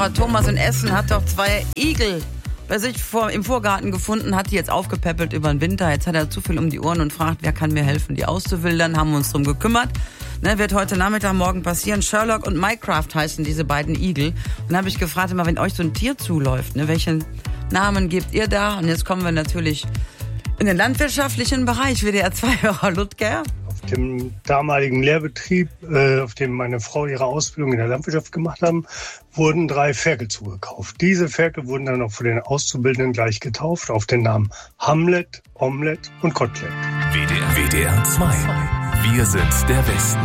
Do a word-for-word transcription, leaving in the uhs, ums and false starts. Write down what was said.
Thomas in Essen hat doch zwei Igel bei sich vor, im Vorgarten gefunden, hat die jetzt aufgepäppelt über den Winter. Jetzt hat er zu viel um die Ohren und fragt, wer kann mir helfen, die auszuwildern. Haben wir uns drum gekümmert. Ne, wird heute Nachmittag, morgen passieren. Sherlock und Minecraft heißen diese beiden Igel. Und dann habe ich gefragt, immer, wenn euch so ein Tier zuläuft, ne, welchen Namen gebt ihr da? Und jetzt kommen wir natürlich in den landwirtschaftlichen Bereich. W D R zwei Hörer Ludger. Auf dem damaligen Lehrbetrieb, äh, auf dem meine Frau ihre Ausbildung in der Landwirtschaft gemacht haben, wurden drei Ferkel zugekauft. Diese Ferkel wurden dann auch von den Auszubildenden gleich getauft auf den Namen Hamlet, Omelette und Kotelett. W D R zwei. Wir sind der Westen.